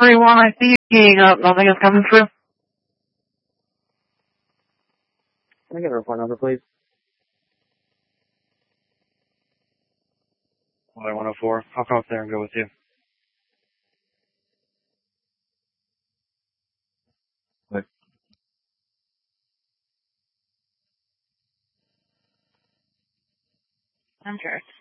3-1, I see you keying up. Nothing is coming through. Can I get a report number, please? Water 104. I'll come up there and go with you. What? I'm sure.